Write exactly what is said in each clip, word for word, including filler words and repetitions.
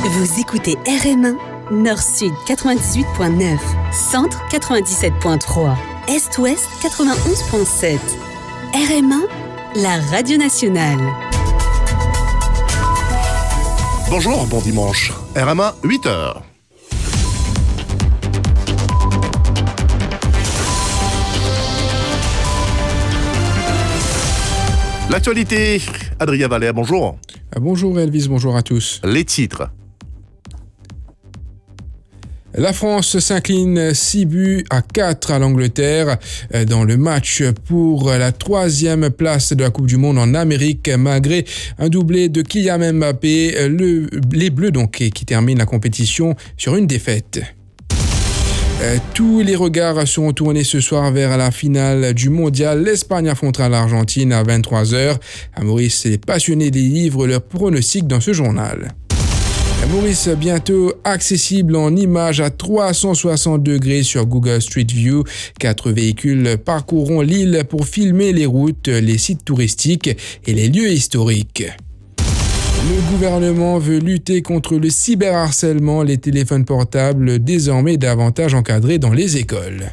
Vous écoutez R M un, Nord-Sud quatre-vingt-dix-huit virgule neuf, Centre quatre-vingt-dix-sept virgule trois, Est-Ouest quatre-vingt-onze virgule sept. R M un, la radio nationale. Bonjour, bon dimanche. R M un, huit heures. L'actualité, Adrien Valère, bonjour. Bonjour Elvis, bonjour à tous. Les titres. La France s'incline six buts à quatre à l'Angleterre dans le match pour la troisième place de la Coupe du Monde en Amérique, malgré un doublé de Kylian Mbappé, le, les Bleus donc qui terminent la compétition sur une défaite. Euh, tous les regards seront tournés ce soir vers la finale du mondial. L'Espagne affrontera l'Argentine à vingt-trois heures. À Maurice, les passionnés des livrent leurs pronostics dans ce journal. À Maurice, bientôt accessible en images à trois cent soixante degrés sur Google Street View. Quatre véhicules parcourront l'île pour filmer les routes, les sites touristiques et les lieux historiques. Le gouvernement veut lutter contre le cyberharcèlement, les téléphones portables désormais davantage encadrés dans les écoles.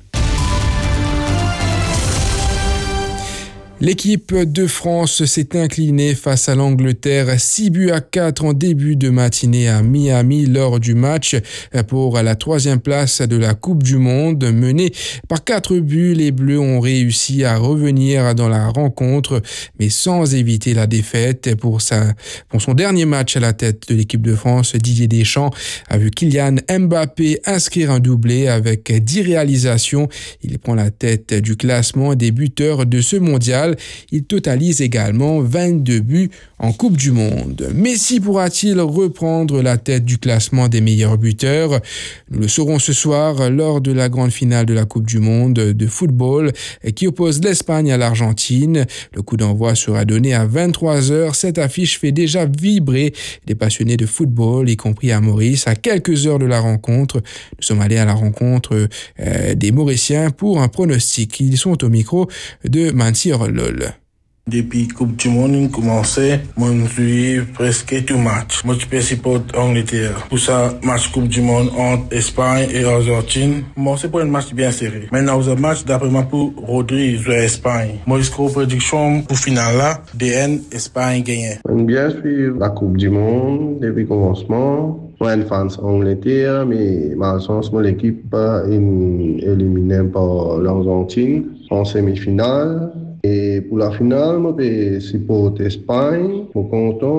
L'équipe de France s'est inclinée face à l'Angleterre, six buts à quatre en début de matinée à Miami lors du match pour la troisième place de la Coupe du Monde. Menés par quatre buts, les Bleus ont réussi à revenir dans la rencontre, mais sans éviter la défaite. Pour, sa, pour son dernier match à la tête de l'équipe de France, Didier Deschamps a vu Kylian Mbappé inscrire un doublé avec dix réalisations. Il prend la tête du classement des buteurs de ce mondial. Il totalise également vingt-deux buts en Coupe du Monde. Messi pourra-t-il reprendre la tête du classement des meilleurs buteurs? Nous le saurons ce soir lors de la grande finale de la Coupe du Monde de football qui oppose l'Espagne à l'Argentine. Le coup d'envoi sera donné à vingt-trois heures. Cette affiche fait déjà vibrer les passionnés de football, y compris à Maurice. À quelques heures de la rencontre, nous sommes allés à la rencontre euh, des Mauriciens pour un pronostic. Ils sont au micro de Mansir Lol. Depuis la Coupe du Monde, on commençait, moi je suis presque tout match. Moi je supporte l'Angleterre. Pour ça, match Coupe du Monde entre Espagne et Argentine. Moi c'est pour un match bien serré. Maintenant, le match d'après moi pour Rodri jouer Espagne. Moi je crois prédiction pour finale là, D N Espagne gagne. J'aime bien suivre la Coupe du Monde depuis le commencement. Moi, je suis fan d'Angleterre, mais malheureusement, l'équipe est éliminée par l'Argentine en semi-finale. Et pour la finale, je supporte l'Espagne, je suis content.